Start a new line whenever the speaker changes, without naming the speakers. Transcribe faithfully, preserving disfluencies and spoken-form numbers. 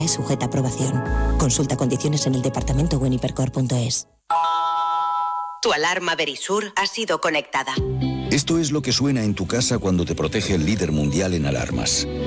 Es sujeta a aprobación. Consulta condiciones en el departamento o en hipercor punto es.
Tu alarma Verisur ha sido conectada.
Esto es lo que suena en tu casa cuando te protege el líder mundial en alarmas.